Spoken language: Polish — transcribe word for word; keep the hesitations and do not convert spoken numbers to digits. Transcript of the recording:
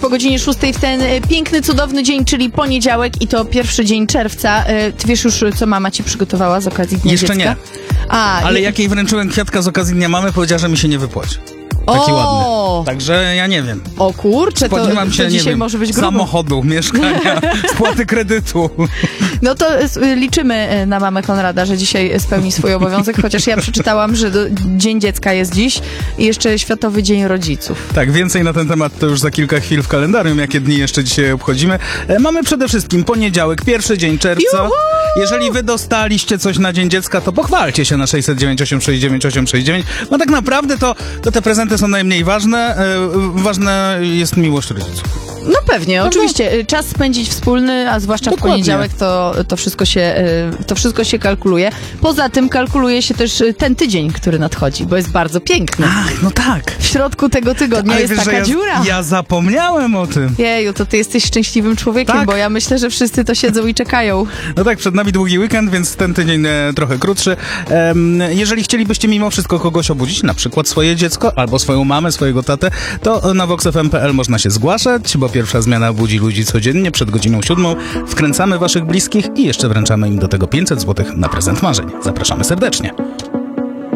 po godzinie szóstej w ten piękny, cudowny dzień, czyli poniedziałek i to pierwszy dzień czerwca. Ty wiesz już, co mama ci przygotowała z okazji Dnia Jeszcze Dziecka? nie. A, Ale i... jak jej wręczyłem kwiatka z okazji Dnia Mamy, powiedziała, że mi się nie wypłaci. Taki o! ładny. Także ja nie wiem. O kurczę, to, Spodziewam się, to nie dzisiaj wiem, może być grubo. samochodu, mieszkania, spłaty kredytu. No to liczymy na mamę Konrada, że dzisiaj spełni swój obowiązek, chociaż ja przeczytałam, że do, Dzień Dziecka jest dziś i jeszcze Światowy Dzień Rodziców. Tak, więcej na ten temat to już za kilka chwil w kalendarium, jakie dni jeszcze dzisiaj obchodzimy. E, mamy przede wszystkim poniedziałek, pierwszy dzień czerwca. Juhu! Jeżeli wy dostaliście coś na Dzień Dziecka, to pochwalcie się na sześćset dziewięć osiem sześć dziewięć osiem sześć dziewięć. No tak naprawdę to, to te prezenty są najmniej ważne. E, ważna jest miłość rodziców. No pewnie, oczywiście. Czas spędzić wspólny, a zwłaszcza Dokładnie. w poniedziałek to, to, wszystko się, to wszystko się kalkuluje. Poza tym kalkuluje się też ten tydzień, który nadchodzi, bo jest bardzo piękny. Ach, no tak. W środku tego tygodnia Ale jest wiesz, taka że ja, dziura. Ja zapomniałem o tym. Jeju, to ty jesteś szczęśliwym człowiekiem, Tak. bo ja myślę, że wszyscy to siedzą i czekają. No tak, przed nami długi weekend, więc ten tydzień e, trochę krótszy. Em, jeżeli chcielibyście mimo wszystko kogoś obudzić, na przykład swoje dziecko, albo swoją mamę, swojego tatę, to na vox f m kropka p l można się zgłaszać, bo pierwsza zmiana budzi ludzi codziennie przed godziną siódmą. Wkręcamy waszych bliskich i jeszcze wręczamy im do tego pięćset złotych na prezent marzeń. Zapraszamy serdecznie.